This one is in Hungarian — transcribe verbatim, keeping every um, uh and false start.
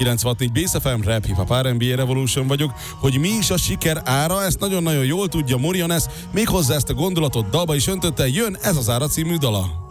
kilencvenhat négy Bész ef em, Rap, Hip Hop, er end bé, Revolution vagyok. Hogy mi is a siker ára, ezt nagyon-nagyon jól tudja Morioness, méghozzá ezt a gondolatot dalba is öntötte, jön Ez az ára című dala.